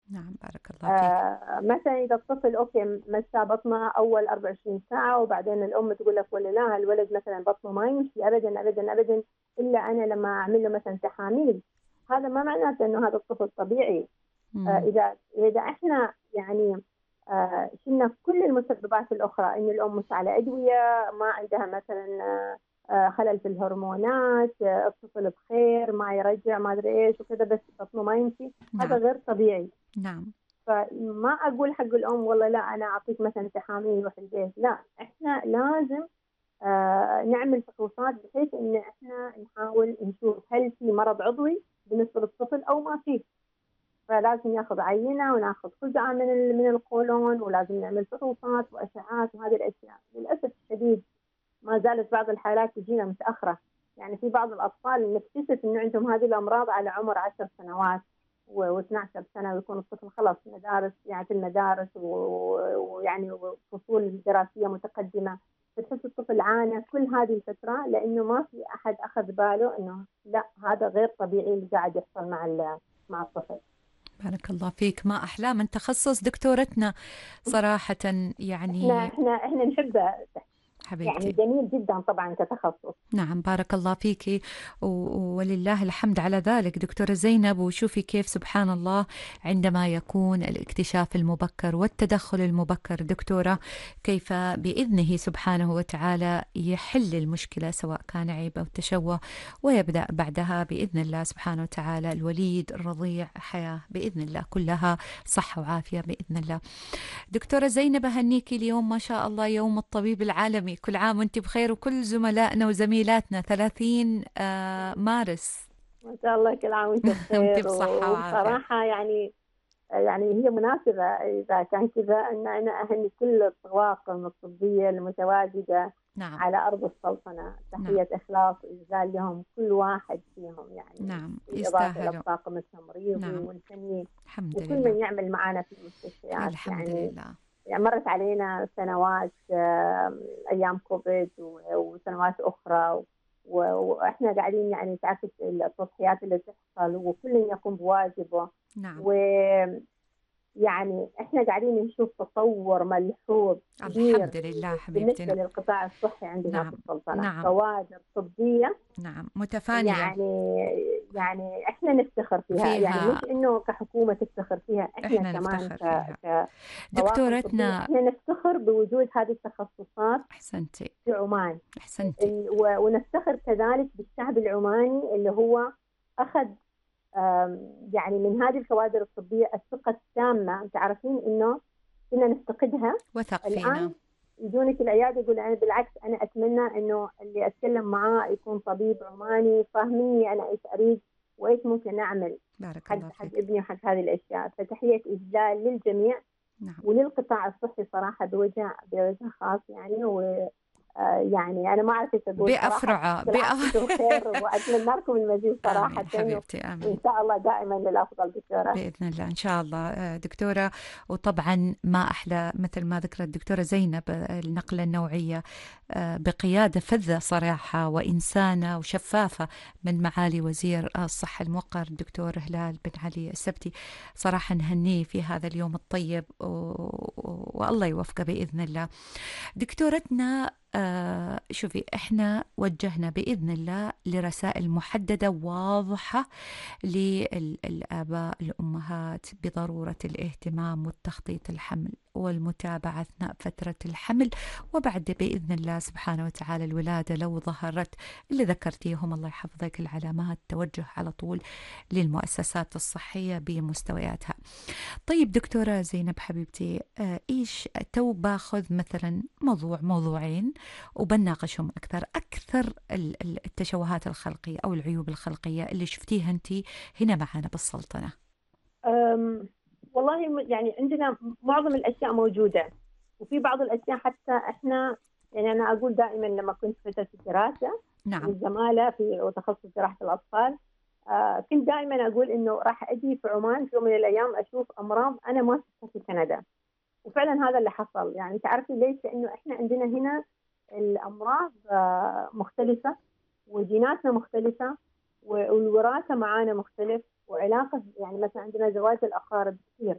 نعم، بارك الله فيك. مثلا إذا الطفل أوكي مساه بطنه أول 24 ساعة وبعدين الأم تقول لك ولا لا الولد مثلا بطنه ما يمشي أبدا أبدا أبدا إلا أنا لما أعمل له مثلا تحاميل، هذا ما معناته إنه هذا الطفل طبيعي. مم. إذا إحنا يعني شلنا كل المسببات الأخرى، إن الأم مش على أدوية، ما عندها مثلا خلل في الهرمونات، الطفل بخير ما يرجع ما أدري إيش وكذا بس بطنه ما يمشي، هذا نعم. غير طبيعي. نعم. فما اقول حق الام والله لا انا اعطيك مثلا تحاميل في البيت، لا احنا لازم نعمل فحوصات بحيث ان احنا نحاول نشوف هل في مرض عضوي بالنسبه للطفل او ما فيه. فلازم ياخذ عينه وناخذ خزعه من القولون، ولازم نعمل فحوصات واشعات وهذه الاشياء. للاسف الشديد ما زالت بعض الحالات تجينا متاخره، يعني في بعض الاطفال نكتشف انه عندهم هذه الامراض على عمر 10 سنوات و12 سنه، ويكون الطفل خلاص مدارس يعني في المدارس ويعني فصول دراسيه متقدمه، فتحس الطفل عانى كل هذه الفتره لانه ما في احد اخذ باله انه لا هذا غير طبيعي اللي قاعد يحصل مع الطفل. بارك الله فيك، ما أحلى من تخصص دكتورتنا صراحة. احنا يعني احنا احنا نحبه، يعني حبيبتي. جميل جدا طبعا كتخصص. نعم، بارك الله فيك، ولله الحمد على ذلك دكتورة زينب. وشوفي كيف سبحان الله عندما يكون الاكتشاف المبكر والتدخل المبكر دكتورة، كيف بإذنه سبحانه وتعالى يحل المشكلة سواء كان عيب أو تشوه، ويبدأ بعدها بإذن الله سبحانه وتعالى الوليد الرضيع حياة بإذن الله كلها صحة وعافية بإذن الله. دكتورة زينب، أهنيكي اليوم ما شاء الله يوم الطبيب العالمي، كل عام وانت بخير، وكل زملائنا وزميلاتنا 30 مارس. ما شاء الله كل عام وانت وانت بخير. بصحة وعافية. وبصراحة يعني هي مناسبة إذا كان كذا أن أنا أهني كل الطواقم الطبية المتواجدة نعم. على أرض السلطنة، نعم. تحية إخلاص وإجلال لهم كل واحد فيهم، يعني نعم، بالإضافة إلى يستاهلوا. الطاقم التمريضي نعم. والفني الحمد وكل لله. من يعمل معنا في المستشفيات. الحمد يعني لله. مرت علينا سنوات، أيام كوفيد وسنوات أخرى، وإحنا قاعدين يعني تعرف التضحيات اللي تحصل وكل يقوم بواجبه. نعم. ويعني احنا قاعدين نشوف تطور ملحوظ كبير الحمد لله حبيبتي. بالنسبه للقطاع الصحي عندنا في نعم. السلطنه، نعم. كوادر طبيه. نعم، متفانية يعني احنا نفتخر فيها، يعني فيها. مش انه كحكومه تفتخر فيها، احنا احنا كمان نفتخر فيها كطواقم طبيه دكتورتنا. احنا نفتخر بوجود هذه التخصصات احسنتي. في عمان. احسنتي. ونفتخر كذلك بالشعب العماني اللي هو اخذ يعني من هذه الكوادر الطبية الثقة التامة. أنت عارفين إنه كنا نفتقدها، وثق فينا. الآن يجونك العيادة يقول أنا بالعكس أنا أتمنى إنه اللي أتكلم معاه يكون طبيب عماني فاهمني أنا إيش أريد وإيش ممكن أعمل بارك الله حق فيك. ابني وحق هذه الأشياء. فتحية إجلال للجميع نعم. وللقطاع الصحي صراحة بوجه خاص يعني. يعني أنا ما أعرف إيش أقول صراحة، بأفرع كل عام وأنتم بخير وأتمنى لكم المزيد صراحة، آمين حبيبتي، وإن آمين. شاء الله دائما للأفضل دكتورة. بإذن الله إن شاء الله دكتورة. وطبعا ما أحلى مثل ما ذكرت الدكتورة زينب النقلة النوعية بقيادة فذة صراحة وإنسانة وشفافة من معالي وزير الصحة الموقر الدكتور هلال بن علي السبتي. صراحة نهنيه في هذا اليوم الطيب والله يوفقه بإذن الله. دكتورتنا شوفي احنا وجهنا بإذن الله لرسائل محددة واضحة للآباء الأمهات بضرورة الاهتمام والتخطيط الحمل والمتابعة أثناء فترة الحمل، وبعد بإذن الله سبحانه وتعالى الولادة لو ظهرت اللي ذكرتيهم الله يحفظك العلامات، توجه على طول للمؤسسات الصحية بمستوياتها. طيب دكتورة زينب حبيبتي، إيش تو باخذ مثلا موضوع موضوعين وبناقشهم أكثر التشوهات الخلقية أو العيوب الخلقية اللي شفتيها أنت هنا معنا بالسلطنة. أم، والله يعني عندنا معظم الأشياء موجودة، وفي بعض الأشياء حتى إحنا يعني أنا أقول دائما لما كنت في فترة الدراسة نعم. والزمالة في تخصص جراحة الأطفال، كنت دائما أقول إنه راح أجي في عمان في يوم من الأيام أشوف أمراض أنا ما شفتها في كندا. وفعلا هذا اللي حصل. يعني تعرفي ليش؟ لأنه إحنا عندنا هنا الأمراض مختلفة، وجيناتنا مختلفة، والوراثة معانا مختلف، وعلاقة يعني مثلا عندنا زواج الأقارب كثير.